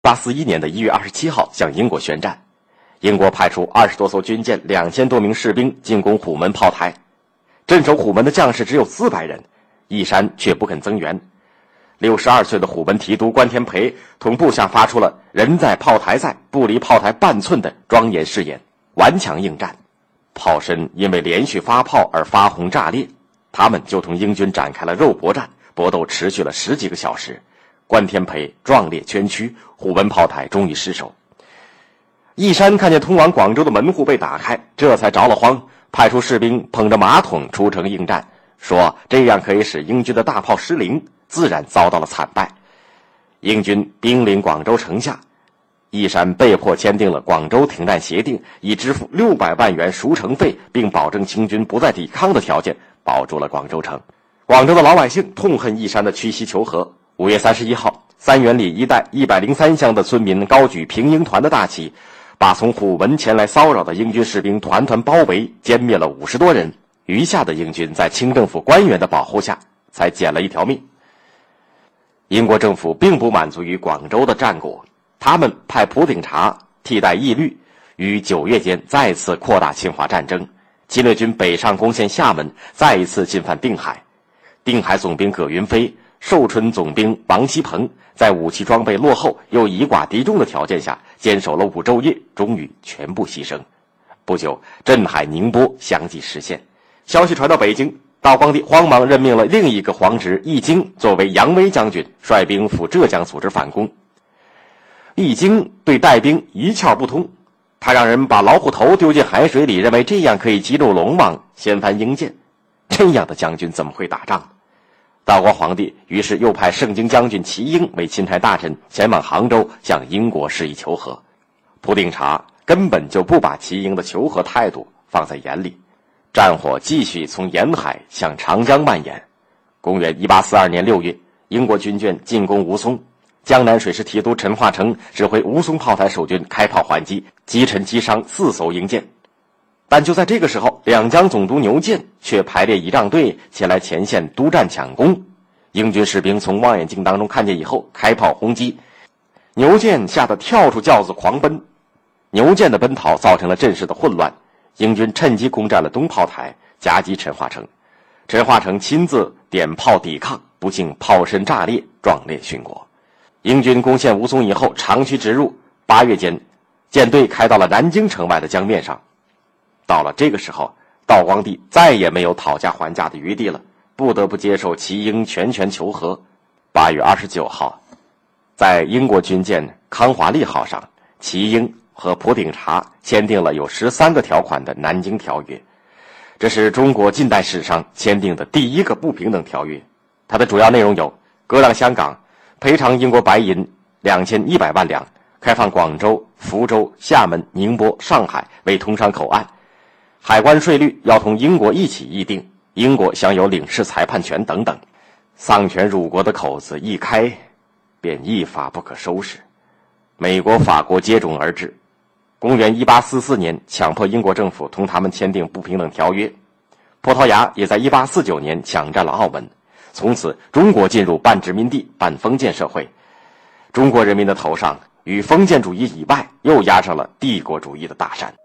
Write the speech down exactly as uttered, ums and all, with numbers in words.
一八四一年的一月二十七号向英国宣战，英国派出二十多艘军舰、两千多名士兵进攻虎门炮台。镇守虎门的将士只有四百人，义山却不肯增援。六十二岁的虎门提督关天培同部下发出了“人在炮台在，不离炮台半寸”的庄严誓言，顽强应战。炮身因为连续发炮而发红炸裂，他们就同英军展开了肉搏战，搏斗持续了十几个小时。关天培壮烈捐躯，虎门炮台终于失守。义山看见通往广州的门户被打开，这才着了慌，派出士兵捧着马桶出城应战，说这样可以使英军的大炮失灵，自然遭到了惨败。英军兵临广州城下，义山被迫签订了广州停战协定，以支付六百万元赎城费并保证清军不再抵抗的条件保住了广州城。广州的老百姓痛恨义山的屈膝求和。五月三十一号，三元里一带一百零三乡的村民高举平英团的大旗，把从虎门前来骚扰的英军士兵团团包围，歼灭了五十多人。余下的英军在清政府官员的保护下才捡了一条命。英国政府并不满足于广州的战果，他们派普鼎察替代义律，于九月间再次扩大侵华战争。侵略军北上攻陷厦门，再一次进犯定海。定海总兵葛云飞、寿春总兵王锡鹏在武器装备落后又以寡敌众的条件下坚守了五昼夜，终于全部牺牲。不久，镇海、宁波相继实现。消息传到北京，道光帝慌忙任命了另一个皇侄义经作为扬威将军，率兵赴浙江组织反攻。义经对带兵一窍不通，他让人把老虎头丢进海水里，认为这样可以激怒龙王，掀翻英舰。这样的将军怎么会打仗呢？道光皇帝于是又派盛京将军齐英为钦差大臣前往杭州向英国示意求和。普鼎察根本就不把齐英的求和态度放在眼里，战火继续从沿海向长江蔓延。公元一八四二年六月，英国军舰进攻吴淞，江南水师提督陈化成指挥吴淞炮台守军开炮还击，击沉击伤四艘英舰。但就在这个时候，两江总督牛建却排列仪仗队前来前线督战抢攻。英军士兵从望远镜当中看见以后，开炮轰击。牛建吓得跳出轿子狂奔。牛建的奔逃造成了阵势的混乱，英军趁机攻占了东炮台，夹击陈化成。陈化成亲自点炮抵抗，不幸炮身炸裂，壮烈殉国。英军攻陷吴淞以后，长驱直入。八月间，舰队开到了南京城外的江面上。到了这个时候，道光帝再也没有讨价还价的余地了，不得不接受齐英全权求和。八月二十九号，在英国军舰康华利号上，齐英和普鼎察签订了有十三个条款的南京条约。这是中国近代史上签订的第一个不平等条约。它的主要内容有：割让香港，赔偿英国白银两千一百万两，开放广州、福州、厦门、宁波、上海为通商口岸，海关税率要同英国一起议定，英国享有领事裁判权等等。丧权辱国的口子一开，便一发不可收拾。美国、法国接踵而至。公元一八四四年，强迫英国政府同他们签订不平等条约。葡萄牙也在一八四九年抢占了澳门。从此，中国进入半殖民地半封建社会。中国人民的头上与封建主义以外又压上了帝国主义的大山。